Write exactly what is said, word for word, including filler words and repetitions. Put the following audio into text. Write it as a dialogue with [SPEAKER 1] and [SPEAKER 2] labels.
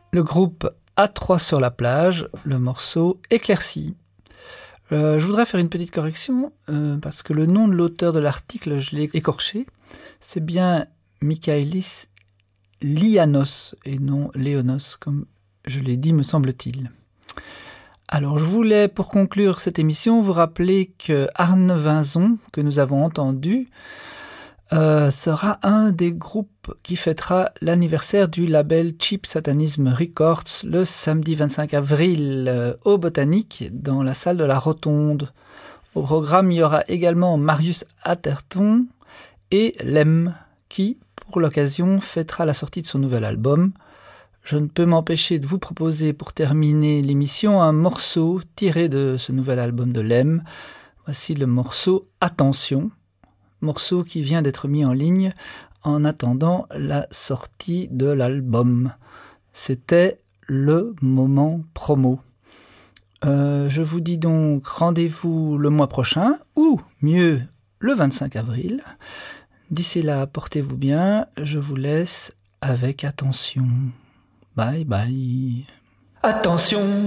[SPEAKER 1] Le groupe A trois sur la plage, le morceau Éclairci. Euh, je voudrais faire une petite correction, euh, parce que le nom de l'auteur de l'article, je l'ai écorché. C'est bien Michaelis Lianos et non Léonos, comme je l'ai dit, me semble-t-il. Alors, je voulais, pour conclure cette émission, vous rappeler que Arne Vinzon, que nous avons entendu, euh, sera un des groupes qui fêtera l'anniversaire du label Cheap Satanism Records le samedi vingt-cinq avril euh, au Botanique, dans la salle de la Rotonde. Au programme, il y aura également Marius Atherton et Lem, qui, pour l'occasion, fêtera la sortie de son nouvel album. Je ne peux m'empêcher de vous proposer, pour terminer l'émission, un morceau tiré de ce nouvel album de Lem. Voici le morceau Attention, morceau qui vient d'être mis en ligne en attendant la sortie de l'album. C'était le moment promo. Euh, je vous dis donc rendez-vous le mois prochain, ou mieux, le vingt-cinq avril. D'ici là, portez-vous bien, je vous laisse avec attention. Bye bye. Attention,